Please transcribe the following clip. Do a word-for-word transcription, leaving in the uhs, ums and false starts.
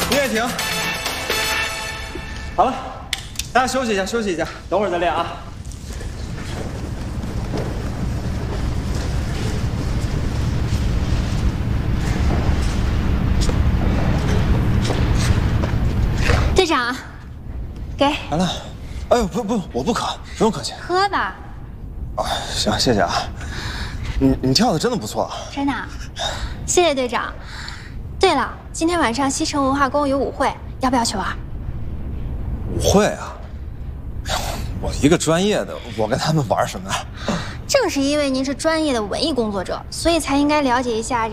音乐停。好了，大家休息一下，休息一下，等会儿再练啊。 队长，给。 来了。哎呦，不不，我不渴，不用客气。 喝吧。 啊，行，谢谢啊。你你跳的真的不错。 真的？谢谢队长。对了，今天晚上西城文化宫有舞会，要不要去玩？ 舞会啊？哎呀，我一个专业的，我跟他们玩什么呀？ 正是因为您是专业的文艺工作者，所以才应该了解一下。